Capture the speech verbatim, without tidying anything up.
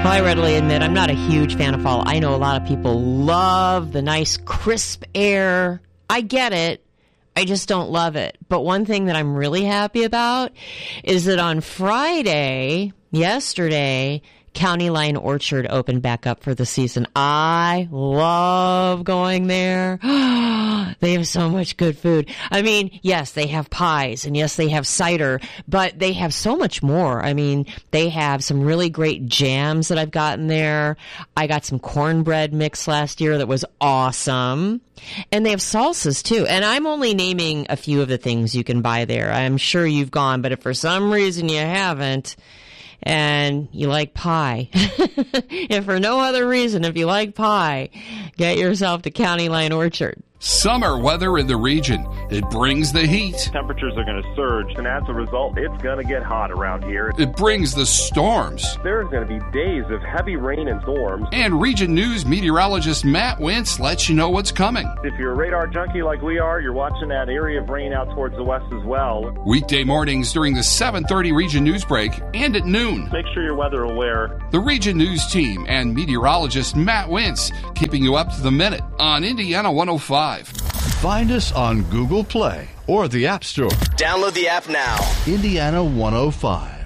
I readily admit I'm not a huge fan of fall. I know a lot of people love the nice crisp air. I get it. I just don't love it. But one thing that I'm really happy about is that on Friday, yesterday, County Line Orchard opened back up for the season. I love going there. They have so much good food. I mean, yes, they have pies, and yes, they have cider, but they have so much more. I mean, they have some really great jams that I've gotten there. I got some cornbread mix last year that was awesome. And they have salsas, too. And I'm only naming a few of the things you can buy there. I'm sure you've gone, but if for some reason you haven't, and you like pie, if for no other reason, if you like pie, get yourself to County Line Orchard. Summer weather in the region. It brings the heat. Temperatures are going to surge, and as a result, it's going to get hot around here. It brings the storms. There's going to be days of heavy rain and storms. And Region News meteorologist Matt Wentz lets you know what's coming. If you're a radar junkie like we are, you're watching that area of rain out towards the west as well. Weekday mornings during the seven thirty Region News break and at noon. Make sure you're weather aware. The Region News team and meteorologist Matt Wentz keeping you up to the minute on Indiana one oh five. Find us on Google Play or the App Store. Download the app now. Indiana one oh five.